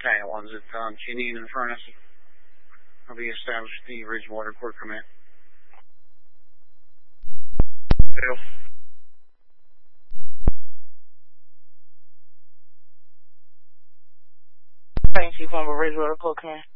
Battalion 1's at Janine and Furnace. I'll be established at the Ridge Water Court Command. Bill. Thank you, from Ridge Water Court Command.